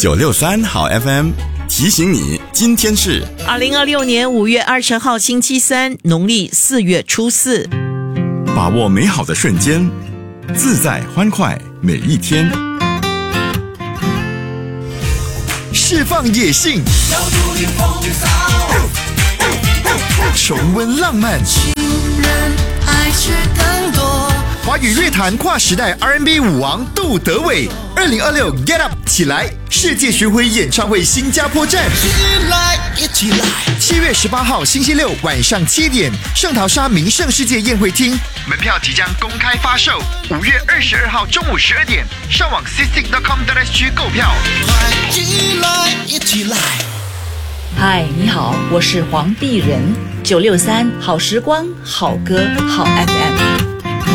963好 FM 提醒你，今天是 2026年5月20号星期三，农历4月初4。 把握美好的瞬间，自在欢快每一天。释放野性，重温浪漫， 情人爱却更多。 华语乐坛跨时代 R&B 舞王杜德伟，2026 Get Up 起来世界巡回演唱会新加坡站， 一起来 7月18号星期六晚上7点，圣淘沙名胜世界宴会厅，门票即将公开发售。5月22号中午12点，上网 csic.com.sg 购票。 一起来。 嗨，你好，我是黄碧仁，963好时光，好歌，好 FM。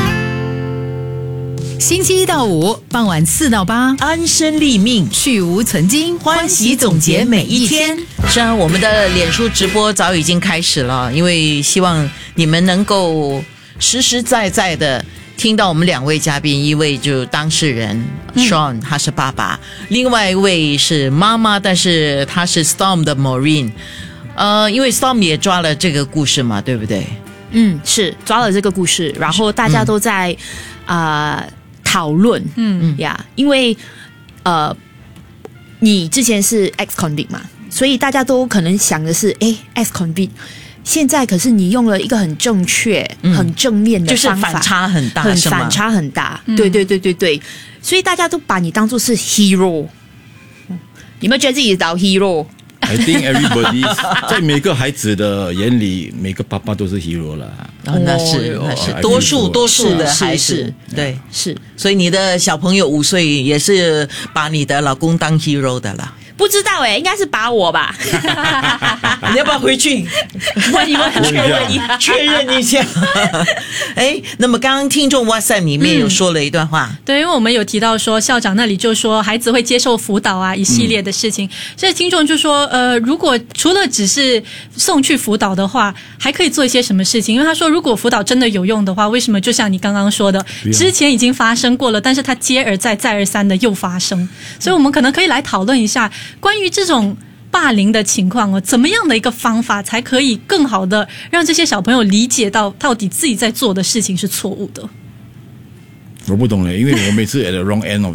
星期1到5傍晚4到8， 安身立命， 去无存菁， 欢喜总结每一天。虽然我们的脸书直播早已经开始了，因为希望你们能够实实在在的听到我们2位嘉宾，一位就当事人 Sean， 他是爸爸，另外一位是妈妈，但是他是 Storm 的 Maureen。因为 Storm 也抓了这个故事嘛，对不对？ 是抓了这个故事，然后大家都在讨论，因为你之前是 ex convict 嘛，所以大家都可能想的是ex convict 现在可是你用了一个很正确、很正面的方法， 就是反差很大， 很反差很大，对，所以大家都把你当作是 hero。你有没有觉得自己当 hero？I think everybody 在每个孩子的眼里，每个爸爸都是 hero 了。 那是多数的孩子，对， 是。 所以你的小朋友5岁也是把你的老公当 hero 的啦。 不知道应该是把我吧。 你要不要回去问一问，确认一下？那么刚刚听众 WhatsApp 里面有说了一段话， 对，因为我们有提到说校长那里就说孩子会接受辅导啊，一系列的事情，所以听众就说如果除了只是送去辅导的话，还可以做一些什么事情？因为他说如果辅导真的有用的话，为什么就像你刚刚说的，之前已经发生过了，但是他接而再再而三的又发生，所以我们可能可以来讨论一下关于这种霸凌的情况怎么样的一个方法才可以更好的让这些小朋友理解到到底自己在做的事情是错误的？ 我不懂因为我每次 at the wrong end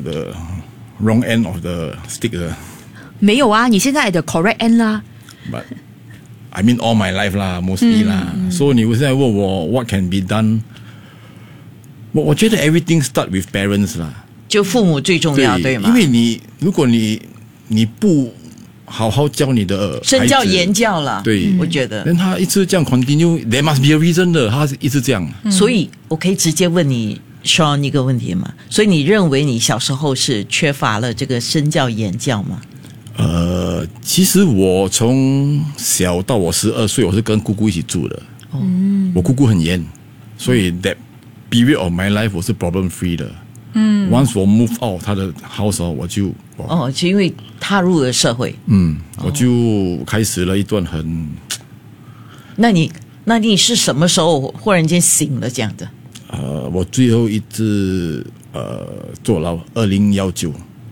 of the stick 的。 没有啊，你现在 at the correct end 啦。 But I mean all my life 啦 ，mostly 啦。所以你现在问我 what can be done， 我觉得 everything start with parents 啦， 就父母最重要，对吗？ 因为如果你不好好教你的孩子， 身教言教了， 对， 我觉得。 但他一直这样 continue，there must be a reason 的，他一直这样。 所以我可以直接问你 Sean 一个问题吗？所以你认为你小时候是缺乏了这个身教言教吗？ 其实我从小到我12岁，我是跟姑姑一起住的。我姑姑很严，所以 that period of my life 我是 problem free 的。once 我 move out 他的 house 我就就因为踏入了社会， 我就开始了一段很。 那你是什么时候忽然间醒了这样的？ 我最后一次坐牢2019。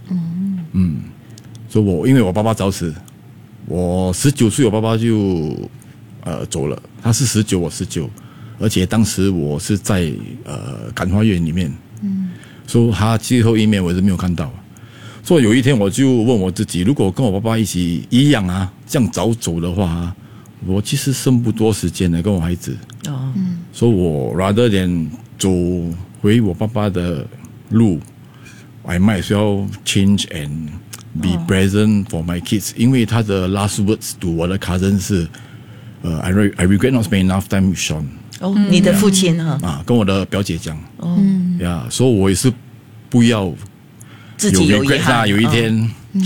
所以因为我爸爸早死，我19岁我爸爸就走了，他是19，我19，而且当时我是在感化院里面，所以他最后一面我是没有看到。所以有一天我就问我自己，如果跟我爸爸一样这样早走的话，我其实剩不多时间了跟我孩子。所以我 rather than 走回我爸爸的路 ，I might as well change and be present for my kids， 因为他的 last words to 我的 cousin 是I regret not spending enough time with Sean。 你的父亲跟我的表姐讲。所以我也是不要自己有遗憾。 有一天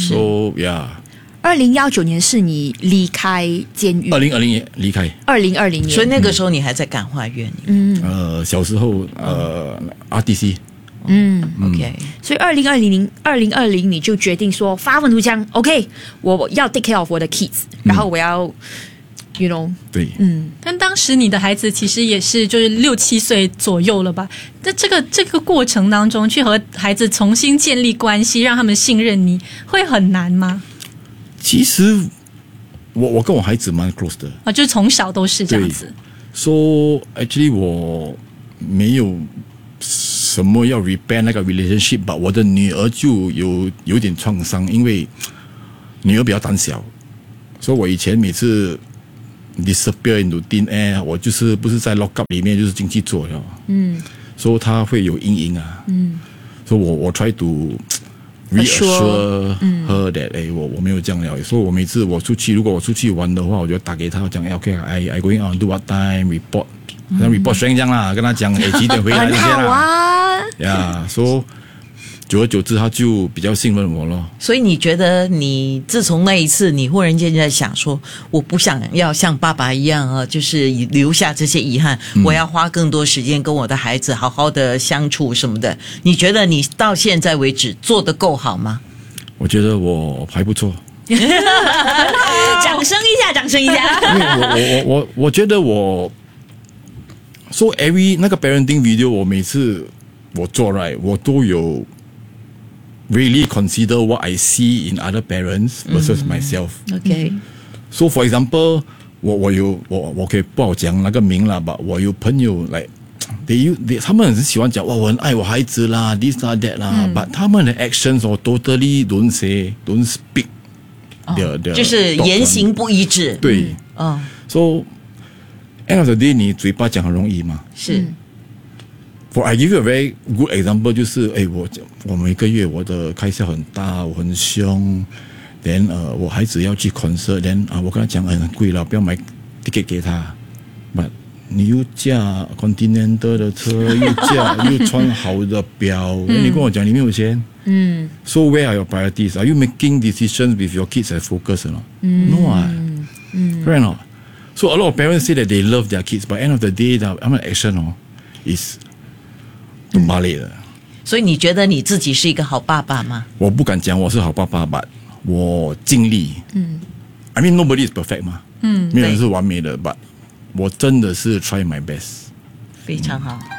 2019年是你离开监狱 ，2020年离开 ，2020年， 所以那个时候你还在感化院里。 小时候RTC。 OK， 所以2020你就决定说发愤图强 ，OK， 我要 take care of 我的 kids，然后我要 ，you know， 对， 但当时你的孩子其实也是就是6、7岁左右了吧？在这个过程当中，去和孩子重新建立关系，让他们信任你，会很难吗？ 其实我跟我孩子蛮 close 的啊，就是从小都是这样子。 So actually 我没有什么要 repair 那个 relationship， but 我的女儿就有点创伤，因为女儿比较胆小，所以我以前每次 disappear into thin air， 我就是不是在 lock up 里面，就是进去做了，所以她会有阴影啊，所以我 try to reassure her that 我没有这样了，所以我每次如果我出去玩的话，我就打给她讲，OK，I going on do what time report。像 report 这样啦，跟他讲几点回来这些啦。 很好啊。 呀，所以久而久之，他就比较信任我咯。 所以你觉得你自从那一次，你忽然间在想说，我不想要像爸爸一样啊，就是留下这些遗憾，我要花更多时间跟我的孩子好好的相处什么的。你觉得你到现在为止做得够好吗？ 我觉得我还不错。 掌声一下，掌声一下。 因为我觉得我。So every 那个 parenting video， 我每次我做 right， 我都有 really consider what I see in other parents versus myself. OK. So for example， 我可以不好讲那个名啦，吧，我有朋友like他们很喜欢讲哇，我很爱我孩子啦 ，this or that 啦，but 他们的 actions totally don't speak， 就是言行不一致。 对，so end of the day， 你嘴巴讲很容易嘛？ 是。 For I give you a very good example， 就是我每个月我的开销很大，我很凶。then 我孩子要去 concert，then 我跟他讲很贵了，不要买 ticket 给他。But 你又驾 Continental 的车，又穿好的表，你跟我讲你没有钱。So where are your priorities? Are you making decisions with your kids as focus or not? No, right or not? So a lot of parents say that they love their kids, but end of the day, the action is 不balik的。 所以你觉得你自己是一个好爸爸吗？ 我不敢讲我是好爸爸， but 我尽力。I mean nobody is perfect 嘛，没有人是完美的， but 我真的是 try my best。 非常好。